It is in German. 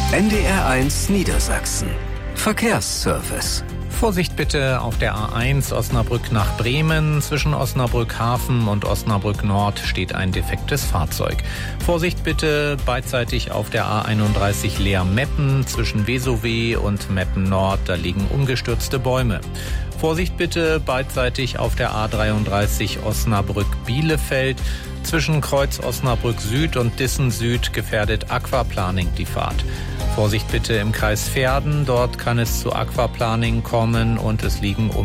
NDR1 Niedersachsen. Verkehrsservice. Vorsicht bitte auf der A1 Osnabrück nach Bremen. Zwischen Osnabrück Hafen und Osnabrück Nord steht ein defektes Fahrzeug. Vorsicht bitte beidseitig auf der A31 Leer-Meppen. Zwischen Vesowe und Meppen Nord, da liegen umgestürzte Bäume. Vorsicht bitte beidseitig auf der A33 Osnabrück-Bielefeld. Zwischen Kreuz Osnabrück Süd und Dissen Süd gefährdet Aquaplaning die Fahrt. Vorsicht bitte im Kreis Verden, dort kann es zu Aquaplaning kommen und es liegen